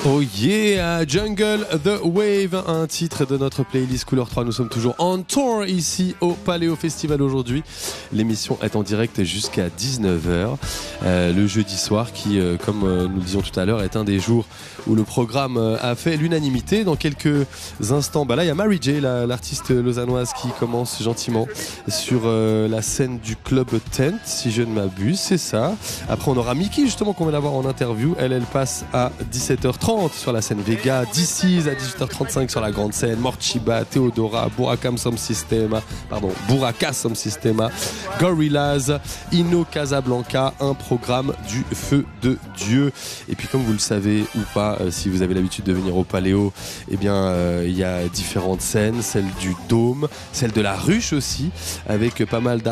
Oh yeah, Jungle the Wave, un titre de notre playlist Couleur 3. Nous sommes toujours en tour ici au Paléo Festival aujourd'hui. L'émission est en direct jusqu'à 19h. Le jeudi soir qui, comme nous le disions tout à l'heure, est un des jours où le programme a fait l'unanimité. Dans quelques instants, là il y a Mary J, l'artiste lausannoise qui commence gentiment sur la scène du Club Tent, si je ne m'abuse, c'est ça. Après on aura Miki justement qu'on va l'avoir en interview. Elle passe à 17h30 sur la scène Vega, DC's à 18h35 sur la grande scène, Morchiba, Theodora, Buraka Sound Systema, Gorillaz, Inno Casablanca, un programme du feu de Dieu. Et puis comme vous le savez ou pas, si vous avez l'habitude de venir au Paléo, eh bien il y a différentes scènes, celle du Dôme, celle de la Ruche aussi, avec pas mal d'artistes